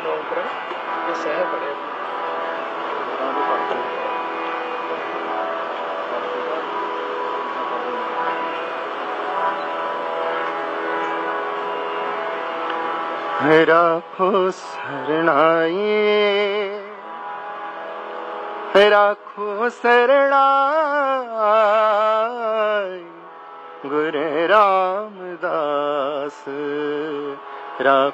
उतरे ये सह पड़े राखो शरणाई, राखो शरणाई गुरु रामदास।